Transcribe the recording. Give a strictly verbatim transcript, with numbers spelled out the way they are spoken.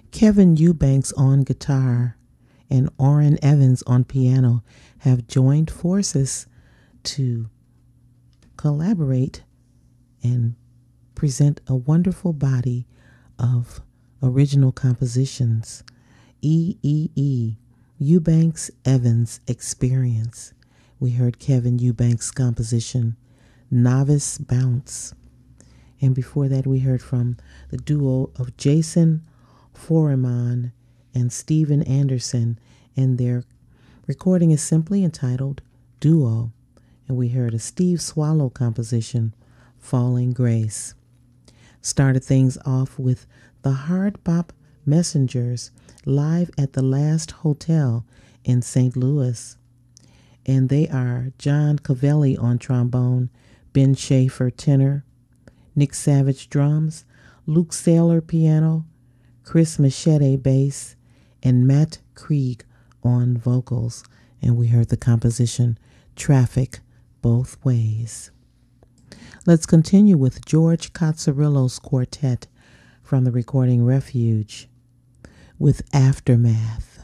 Kevin Eubanks on guitar and Orrin Evans on piano have joined forces to collaborate and present a wonderful body of original compositions. E E E, Eubanks Evans Experience. We heard Kevin Eubanks' composition, Novice Bounce. And before that, we heard from the duo of Jason Foreman and Steven Anderson, and their recording is simply entitled Duo. And we heard a Steve Swallow composition, Falling Grace. Started things off with the Hard Bop Messengers live at the Last Hotel in Saint Louis. And they are John Cavelli on trombone, Ben Schaefer tenor, Nick Savage drums, Luke Saylor piano, Chris Machete bass, and Matt Krieg on vocals. And we heard the composition Traffic Both Ways. Let's continue with George Cozzarillo's quartet from the recording Refuge with Aftermath.